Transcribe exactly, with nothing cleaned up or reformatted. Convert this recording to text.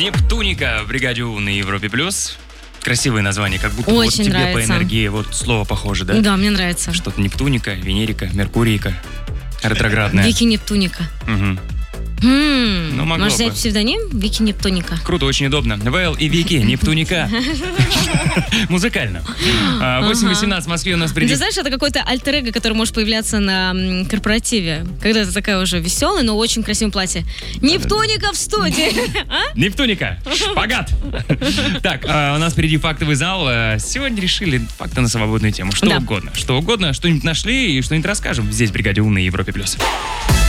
Нептуника в бригаде У на Европе плюс. Красивое название, как будто Очень вот тебе нравится. по энергии вот слово похоже, да? Да, мне нравится. Что-то Нептуника, Венерика, Меркурийка, ретроградная. Вики Нептуника. Угу. М-м, Ну, могло можешь взять бы. псевдоним Вики Нептуника. Круто, очень удобно. Вэл и Вики, Нептуника. Музыкально. А, восемь восемнадцать в Москве у нас Ты впереди. знаешь, это какой-то альтер-эго, который может появляться на м, корпоративе. Когда ты такая уже веселая, но очень красивом платье. Нептуника в студии. А? Нептуника, шпагат. Так, а, у нас впереди фактовый зал. А, Сегодня решили факты на свободную тему. Что Да. угодно. Что угодно, что-нибудь нашли и что-нибудь расскажем. Здесь в бригаде У на Европе плюс.